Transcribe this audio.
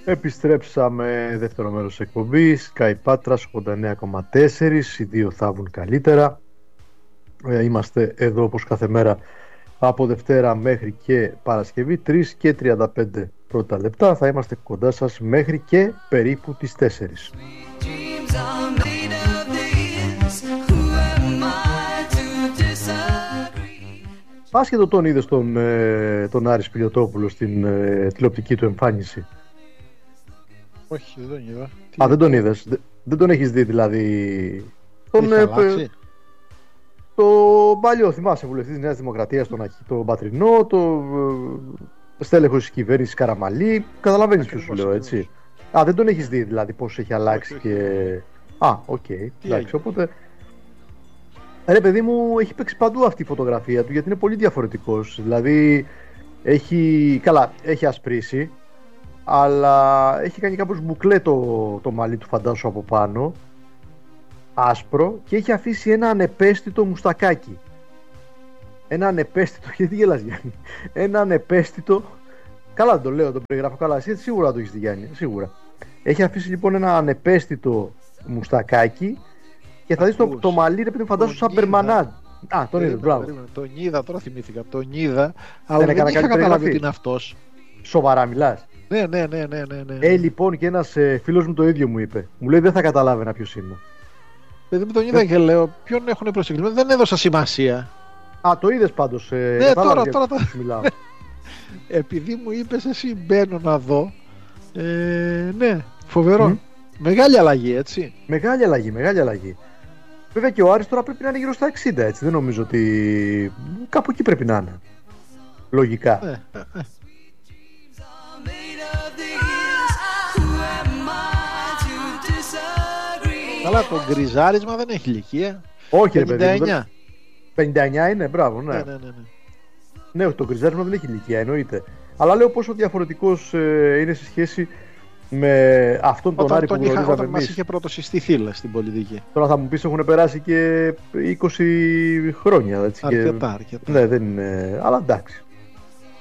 Επιστρέψαμε δεύτερο μέρος της εκπομπής. Sky Patras 89,4. Οι δύο θάβουν καλύτερα. Είμαστε εδώ όπως κάθε μέρα από Δευτέρα μέχρι και Παρασκευή 3 και 35 πρώτα λεπτά. Θα είμαστε κοντά σας μέχρι και περίπου τις 4. Άσχετο τον είδες τον Άρη Σπηλιωτόπουλο στην τηλεοπτική του εμφάνιση? Όχι, δεν τον είδα. Δεν τον είδες? Δεν τον έχεις δει δηλαδή? Το παλιό, θυμάσαι, βουλευτής της Νέας Δημοκρατίας, τον Πατρινό, το στέλεχος της κυβέρνησης Καραμαλή. Καταλαβαίνεις ποιος σου λέω, έτσι? Δεν τον έχεις δει δηλαδή πώς έχει αλλάξει? Όχι. Και... οκ, εντάξει, οπότε... Ρε παιδί μου, έχει παίξει παντού αυτή η φωτογραφία του, γιατί είναι πολύ διαφορετικός. Δηλαδή έχει ασπρίσει, αλλά έχει κάνει κάπως μπουκλέ το μαλλί του, φαντάσου, από πάνω, άσπρο, και έχει αφήσει ένα ανεπαίσθητο μουστακάκι. Ένα ανεπαίσθητο, γιατί γελάς, Γιάννη? Ένα ανεπαίσθητο, καλά δεν το λέω, τον περιγράφω καλά, εσύ σίγουρα το έχεις δει, Γιάννη, σίγουρα. Έχει αφήσει λοιπόν ένα ανεπαίσθητο μουστακάκι και θα δεις το μαλλί, ρε παιδί, φαντάσου σαν Περμανάντ. Τον είδες, μπράβο. Τον είδα, τώρα θυμήθηκα. Τον είδα, αλλά δεν είχα καταλάβει ότι είναι αυτός. Σοβαρά μιλάς? Ναι. Λοιπόν, και ένας φίλος μου το ίδιο μου είπε. Μου λέει δεν θα καταλάβαινα ποιος είναι. Παιδί μου, τον είδα και λέω ποιον έχουν προσεγγίσει. Δεν έδωσα σημασία. Το είδες πάντως? Ναι, τώρα μιλάω. Επειδή μου είπες εσύ μπαίνω να δω. Ναι, φοβερό. Μεγάλη αλλαγή, έτσι. Μεγάλη αλλαγή. Βέβαια και ο Άρης τώρα πρέπει να είναι γύρω στα 60, έτσι. Δεν νομίζω ότι... κάπου εκεί πρέπει να είναι. Λογικά. Καλά, το γκριζάρισμα δεν έχει ηλικία. Όχι, 59. ρε παιδί. 59 είναι, μπράβο, ναι. Ναι. Ναι, το γκριζάρισμα δεν έχει ηλικία, εννοείται. Αλλά λέω πόσο διαφορετικός είναι σε σχέση με αυτόν τον Άρη που γνωρίζαμε όταν εμείς. μας είχε πρώτο συστηθεί στην πολιτική. Τώρα θα μου πεις έχουν περάσει και 20 χρόνια. Έτσι, αρκετά. Ναι, δεν είναι... αλλά εντάξει.